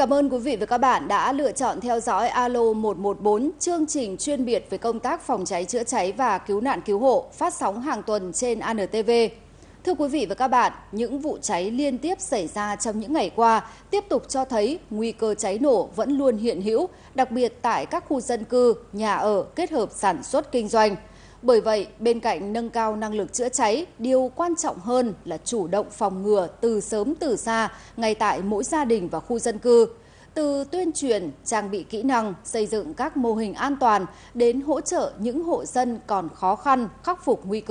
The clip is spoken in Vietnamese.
Cảm ơn quý vị và các bạn đã lựa chọn theo dõi Alo 114, chương trình chuyên biệt về công tác phòng cháy chữa cháy và cứu nạn cứu hộ, phát sóng hàng tuần trên ANTV. Thưa quý vị và các bạn, những vụ cháy liên tiếp xảy ra trong những ngày qua tiếp tục cho thấy nguy cơ cháy nổ vẫn luôn hiện hữu, đặc biệt tại các khu dân cư, nhà ở kết hợp sản xuất kinh doanh. Bởi vậy, bên cạnh nâng cao năng lực chữa cháy, điều quan trọng hơn là chủ động phòng ngừa từ sớm từ xa, ngay tại mỗi gia đình và khu dân cư. Từ tuyên truyền, trang bị kỹ năng, xây dựng các mô hình an toàn đến hỗ trợ những hộ dân còn khó khăn, khắc phục nguy cơ